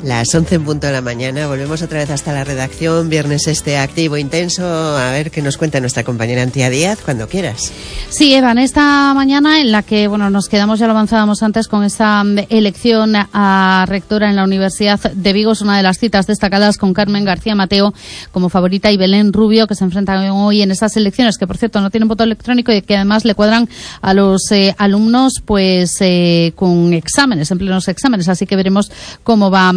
Las 11 en punto de la mañana, volvemos otra vez hasta la redacción, viernes activo, intenso, a ver qué nos cuenta nuestra compañera Antía Díaz, cuando quieras. Sí, Eva, en esta mañana en la que, nos quedamos, ya lo avanzábamos antes, con esta elección a rectora en la Universidad de Vigo, es una de las citas destacadas con Carmen García Mateo como favorita y Belén Rubio, que se enfrentan hoy en estas elecciones, que por cierto no tienen voto electrónico y que además le cuadran a los alumnos con exámenes, en plenos exámenes, así que veremos cómo va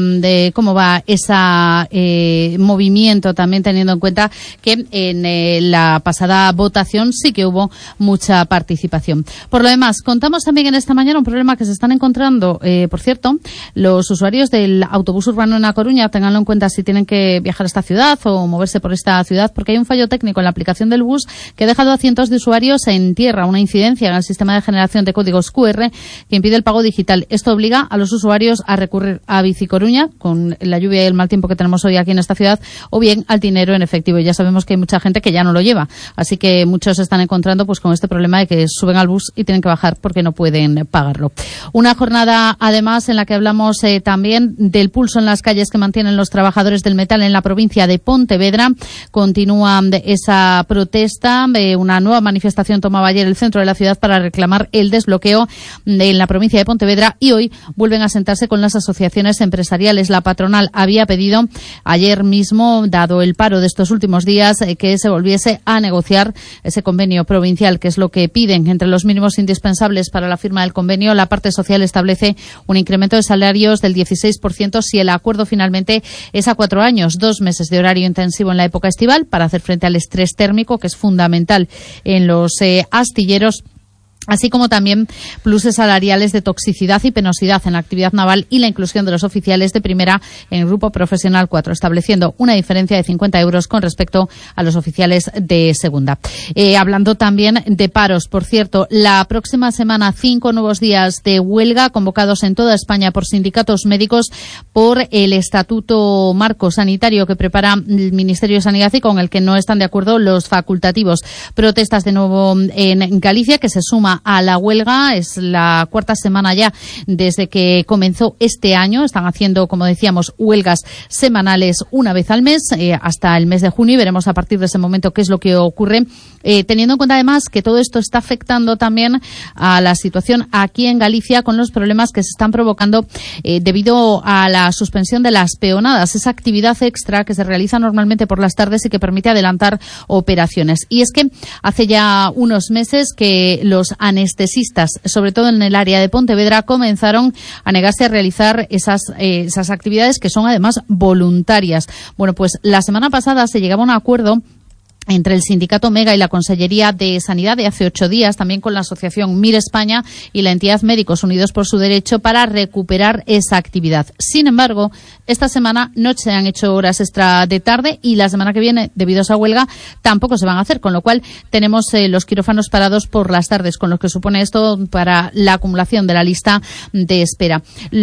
ese movimiento, también teniendo en cuenta que en la pasada votación sí que hubo mucha participación. Por lo demás, contamos también en esta mañana un problema que se están encontrando, por cierto, los usuarios del autobús urbano en A Coruña, tenganlo en cuenta si tienen que viajar a esta ciudad o moverse por esta ciudad, porque hay un fallo técnico en la aplicación del bus que ha dejado a cientos de usuarios en tierra, una incidencia en el sistema de generación de códigos QR que impide el pago digital. Esto obliga a los usuarios a recurrir a Bici Coruña, con la lluvia y el mal tiempo que tenemos hoy aquí en esta ciudad, o bien al dinero en efectivo. Y ya sabemos que hay mucha gente que ya no lo lleva, así que muchos se están encontrando con este problema de que suben al bus y tienen que bajar porque no pueden pagarlo. Una jornada además en la que hablamos también del pulso en las calles que mantienen los trabajadores del metal en la provincia de Pontevedra. Continúa esa protesta, una nueva manifestación tomaba ayer el centro de la ciudad para reclamar el desbloqueo en la provincia de Pontevedra, y hoy vuelven a sentarse con las asociaciones empresariales. La patronal había pedido ayer mismo, dado el paro de estos últimos días, que se volviese a negociar ese convenio provincial, que es lo que piden. Entre los mínimos indispensables para la firma del convenio, la parte social establece un incremento de salarios del 16% si el acuerdo finalmente es a 4 años, 2 meses de horario intensivo en la época estival para hacer frente al estrés térmico, que es fundamental en los astilleros, así como también pluses salariales de toxicidad y penosidad en la actividad naval y la inclusión de los oficiales de primera en el grupo profesional 4, estableciendo una diferencia de 50 euros con respecto a los oficiales de segunda. Hablando también de paros, por cierto, la próxima semana 5 nuevos días de huelga convocados en toda España por sindicatos médicos por el estatuto marco sanitario que prepara el Ministerio de Sanidad y con el que no están de acuerdo los facultativos. Protestas de nuevo en Galicia, que se suma a la huelga. Es la 4ª semana ya desde que comenzó este año. Están haciendo, como decíamos, huelgas semanales una vez al mes hasta el mes de junio, y veremos a partir de ese momento qué es lo que ocurre, teniendo en cuenta además que todo esto está afectando también a la situación aquí en Galicia con los problemas que se están provocando debido a la suspensión de las peonadas, esa actividad extra que se realiza normalmente por las tardes y que permite adelantar operaciones. Y es que hace ya unos meses que los anestesistas, sobre todo en el área de Pontevedra, comenzaron a negarse a realizar esas actividades que son además voluntarias. Bueno, pues la semana pasada se llegaba a un acuerdo entre el sindicato Mega y la Consellería de Sanidad de hace 8 días, también con la asociación MIR España y la entidad Médicos Unidos por su Derecho, para recuperar esa actividad. Sin embargo, esta semana no se han hecho horas extra de tarde y la semana que viene, debido a esa huelga, tampoco se van a hacer, con lo cual tenemos los quirófanos parados por las tardes, con lo que supone esto para la acumulación de la lista de espera.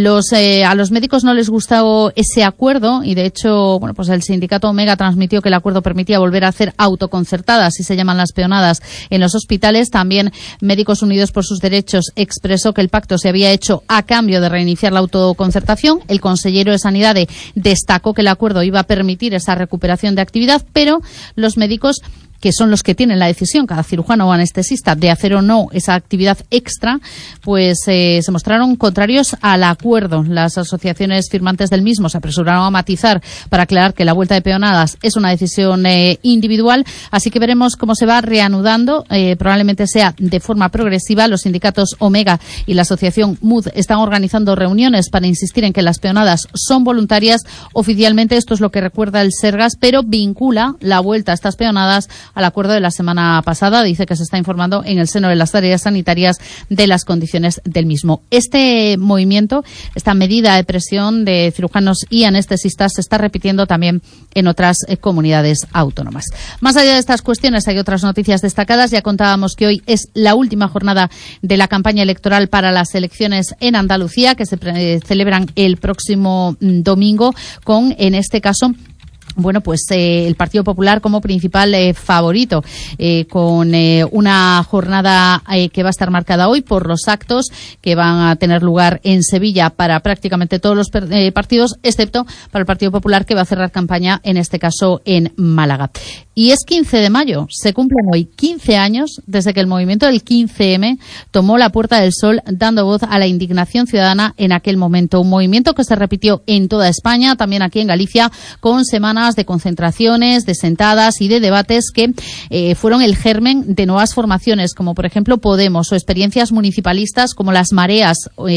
A los médicos no les gustó ese acuerdo y, de hecho, pues el sindicato Mega transmitió que el acuerdo permitía volver a hacer autoconcertadas, así se llaman las peonadas, en los hospitales. También Médicos Unidos por sus Derechos expresó que el pacto se había hecho a cambio de reiniciar la autoconcertación. El consellero de Sanidad destacó que el acuerdo iba a permitir esa recuperación de actividad, pero los médicos, que son los que tienen la decisión, cada cirujano o anestesista, de hacer o no esa actividad extra, pues se mostraron contrarios al acuerdo. Las asociaciones firmantes del mismo se apresuraron a matizar para aclarar que la vuelta de peonadas es una decisión individual, así que veremos cómo se va reanudando, probablemente sea de forma progresiva. Los sindicatos Omega y la asociación MUD están organizando reuniones para insistir en que las peonadas son voluntarias. Oficialmente esto es lo que recuerda el Sergas, pero vincula la vuelta a estas peonadas al acuerdo de la semana pasada. Dice que se está informando en el seno de las áreas sanitarias de las condiciones del mismo. Este movimiento, esta medida de presión de cirujanos y anestesistas, se está repitiendo también en otras comunidades autónomas. Más allá de estas cuestiones, hay otras noticias destacadas. Ya contábamos que hoy es la última jornada de la campaña electoral para las elecciones en Andalucía, que se celebran el próximo domingo, con, en este caso, bueno, pues el Partido Popular como principal favorito, con una jornada que va a estar marcada hoy por los actos que van a tener lugar en Sevilla para prácticamente todos los partidos, excepto para el Partido Popular, que va a cerrar campaña, en este caso en Málaga. Y es 15 de mayo, se cumplen hoy 15 años desde que el movimiento del 15M tomó la Puerta del Sol, dando voz a la indignación ciudadana en aquel momento. Un movimiento que se repitió en toda España, también aquí en Galicia, con semanas de concentraciones, de sentadas y de debates que fueron el germen de nuevas formaciones, como por ejemplo Podemos, o experiencias municipalistas como las Mareas,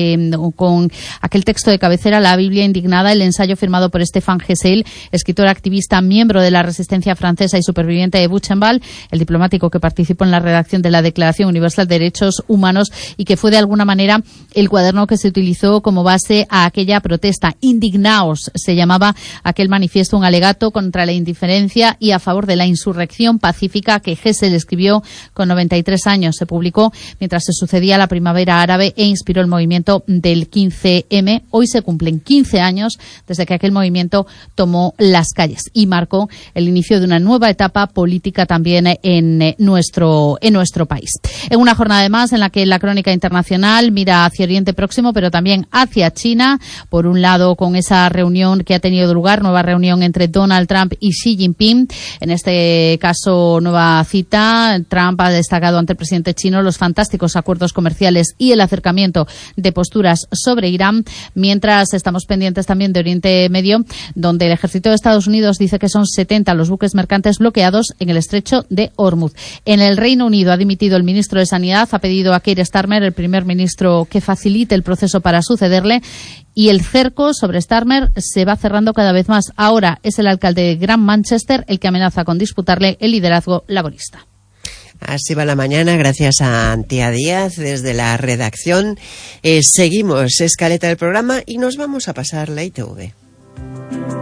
con aquel texto de cabecera, La Biblia indignada, el ensayo firmado por Stéphane Hessel, escritor activista, miembro de la resistencia francesa y superviviente de Buchenwald, el diplomático que participó en la redacción de la Declaración Universal de Derechos Humanos y que fue de alguna manera el cuaderno que se utilizó como base a aquella protesta. Indignaos se llamaba aquel manifiesto, un alegato contra la indiferencia y a favor de la insurrección pacífica que Hessel escribió con 93 años. Se publicó mientras se sucedía la primavera árabe e inspiró el movimiento del 15M. Hoy se cumplen 15 años desde que aquel movimiento tomó las calles y marcó el inicio de una nueva etapa política también en nuestro país. En una jornada además en la que la crónica internacional mira hacia Oriente Próximo, pero también hacia China, por un lado con esa reunión que ha tenido lugar, nueva reunión entre Donald Trump y Xi Jinping. En este caso, nueva cita. Trump ha destacado ante el presidente chino los fantásticos acuerdos comerciales y el acercamiento de posturas sobre Irán, mientras estamos pendientes también de Oriente Medio, donde el ejército de Estados Unidos dice que son 70 los buques mercantes bloqueados en el estrecho de Hormuz. En el Reino Unido ha dimitido el ministro de Sanidad, ha pedido a Keir Starmer, el primer ministro, que facilite el proceso para sucederle, y el cerco sobre Starmer se va cerrando cada vez más. Ahora es el alcalde de Gran Manchester el que amenaza con disputarle el liderazgo laborista. Así va la mañana, gracias a Antía Díaz desde la redacción. Seguimos escaleta del programa y nos vamos a pasar la ITV.